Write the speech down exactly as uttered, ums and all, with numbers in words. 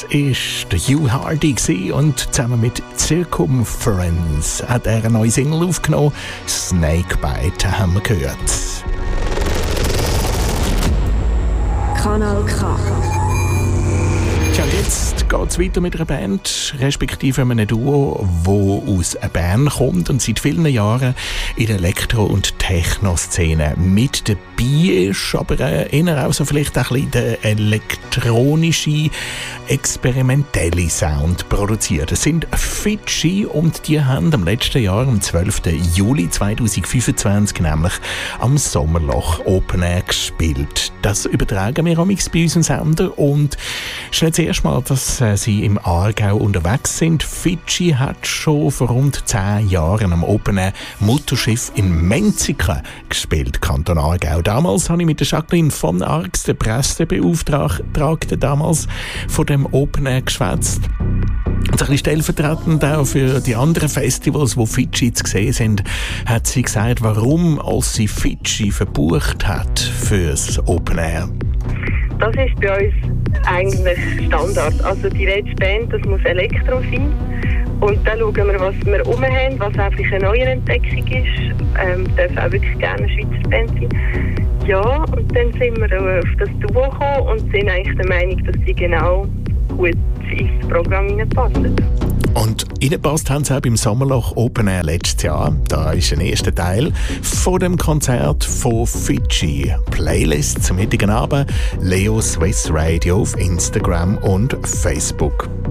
Das war der Hugh Hardy und zusammen mit Circumference hat er eine neue Single aufgenommen. Snakebite haben wir gehört. Kanal K. Tja, jetzt geht es weiter mit einer Band, respektive einem Duo, das aus Bern kommt und seit vielen Jahren in der Elektro- und Techno-Szene mit dabei ist, aber äh, eher auch so vielleicht auch ein bisschen der elektronische, experimentelle Sound produziert. Es sind Fidschi und die haben am letzten Jahr, am zwölften Juli zweitausendfünfundzwanzig, nämlich am Sommerloch Open Air gespielt. Das übertragen wir amigs bei unserem Sender und es ist nicht das erste Mal, dass äh, sie im Aargau unterwegs sind. Fidschi hat schon vor rund zehn Jahren am Open Air Mutterschiff in Menziken gespielt, Kanton Aargau. Damals habe ich mit der Jacqueline von Arx, der Pressebeauftragten damals, von dem Open Air geschwätzt. Und ein bisschen stellvertretend auch für die anderen Festivals, wo Fidschi zu sehen sind, hat sie gesagt, warum als sie Fidschi verbucht hat fürs Open Air. Das ist bei uns eigentlich Standard. Also die letzte Band, das muss Elektro sein. Und dann schauen wir, was wir rum haben, was auch eine neue Entdeckung ist. Ähm, darf auch wirklich gerne eine Schweizer Band sein. Ja, und dann sind wir auf das Duo gekommen und sind eigentlich der Meinung, dass die genau gut ins Programm hineinpassen. Und reingepasst haben sie auch beim Sommerloch Open Air letztes Jahr. Da ist ein erster Teil von dem Konzert von Fidschi. Playlist zum heutigen Abend, Leo Swiss Radio auf Instagram und Facebook.